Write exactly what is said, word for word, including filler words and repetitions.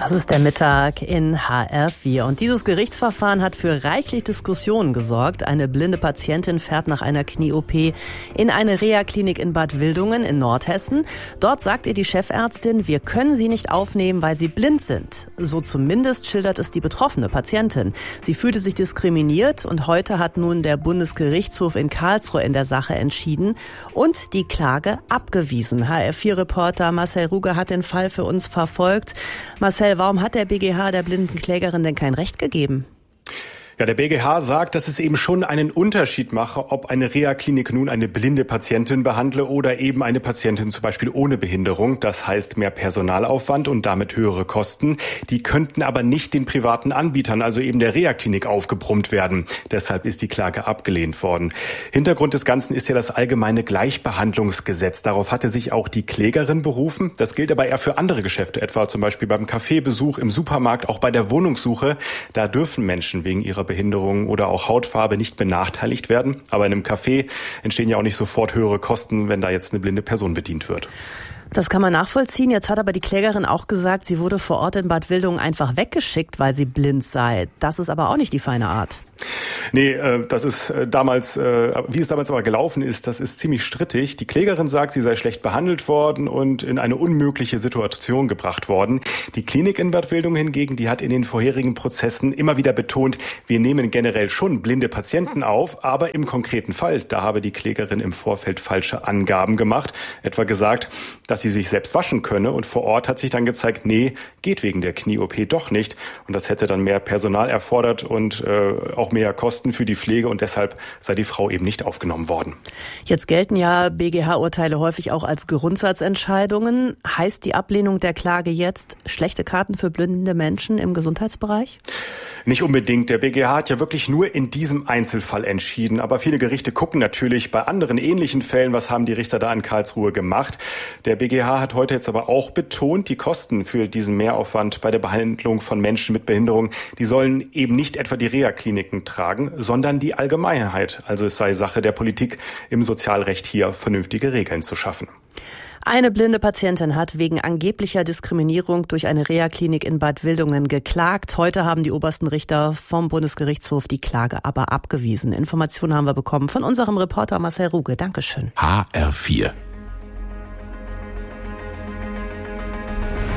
Das ist der Mittag in H R vier. Und dieses Gerichtsverfahren hat für reichlich Diskussionen gesorgt. Eine blinde Patientin fährt nach einer Knie-O P in eine Reha-Klinik in Bad Wildungen in Nordhessen. Dort sagt ihr die Chefärztin, wir können sie nicht aufnehmen, weil sie blind sind. So zumindest schildert es die betroffene Patientin. Sie fühlte sich diskriminiert und heute hat nun der Bundesgerichtshof in Karlsruhe in der Sache entschieden und die Klage abgewiesen. H R vier Reporter Marcel Ruge hat den Fall für uns verfolgt. Marcel, warum hat der B G H der blinden Klägerin denn kein Recht gegeben? Ja, der B G H sagt, dass es eben schon einen Unterschied mache, ob eine Reha-Klinik nun eine blinde Patientin behandle oder eben eine Patientin zum Beispiel ohne Behinderung. Das heißt mehr Personalaufwand und damit höhere Kosten. Die könnten aber nicht den privaten Anbietern, also eben der Reha-Klinik, aufgebrummt werden. Deshalb ist die Klage abgelehnt worden. Hintergrund des Ganzen ist ja das allgemeine Gleichbehandlungsgesetz. Darauf hatte sich auch die Klägerin berufen. Das gilt aber eher für andere Geschäfte, etwa zum Beispiel beim Kaffeebesuch, im Supermarkt, auch bei der Wohnungssuche. Da dürfen Menschen wegen ihrer Behinderung oder auch Hautfarbe nicht benachteiligt werden. Aber in einem Café entstehen ja auch nicht sofort höhere Kosten, wenn da jetzt eine blinde Person bedient wird. Das kann man nachvollziehen. Jetzt hat aber die Klägerin auch gesagt, sie wurde vor Ort in Bad Wildungen einfach weggeschickt, weil sie blind sei. Das ist aber auch nicht die feine Art. Nee, das ist damals, wie es damals aber gelaufen ist, das ist ziemlich strittig. Die Klägerin sagt, sie sei schlecht behandelt worden und in eine unmögliche Situation gebracht worden. Die Klinik in Bad Wildungen hingegen, die hat in den vorherigen Prozessen immer wieder betont, wir nehmen generell schon blinde Patienten auf, aber im konkreten Fall, da habe die Klägerin im Vorfeld falsche Angaben gemacht, etwa gesagt, dass sie sich selbst waschen könne und vor Ort hat sich dann gezeigt, nee, geht wegen der Knie-O P doch nicht und das hätte dann mehr Personal erfordert und äh, auch mehr Kosten für die Pflege und deshalb sei die Frau eben nicht aufgenommen worden. Jetzt gelten ja B G H-Urteile häufig auch als Grundsatzentscheidungen. Heißt die Ablehnung der Klage jetzt schlechte Karten für blinde Menschen im Gesundheitsbereich? Nicht unbedingt. Der B G H hat ja wirklich nur in diesem Einzelfall entschieden. Aber viele Gerichte gucken natürlich bei anderen ähnlichen Fällen, was haben die Richter da in Karlsruhe gemacht. Der B G H hat heute jetzt aber auch betont, die Kosten für diesen Mehraufwand bei der Behandlung von Menschen mit Behinderung, die sollen eben nicht etwa die Reha-Kliniken tragen, sondern die Allgemeinheit. Also es sei Sache der Politik, im Sozialrecht hier vernünftige Regeln zu schaffen. Eine blinde Patientin hat wegen angeblicher Diskriminierung durch eine Reha-Klinik in Bad Wildungen geklagt. Heute haben die obersten Richter vom Bundesgerichtshof die Klage aber abgewiesen. Informationen haben wir bekommen von unserem Reporter Marcel Ruge. Dankeschön. H R vier